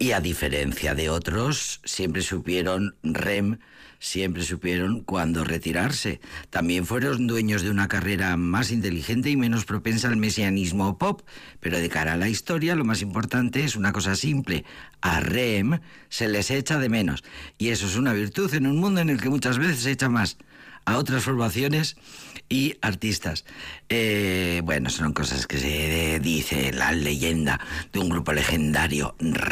Y a diferencia de otros, siempre supieron cuándo retirarse. También fueron dueños de una carrera más inteligente y menos propensa al mesianismo pop. Pero de cara a la historia, lo más importante es una cosa simple. A REM se les echa de menos. Y eso es una virtud en un mundo en el que muchas veces se echa más a otras formaciones y artistas. Bueno, son cosas que se dice la leyenda de un grupo legendario,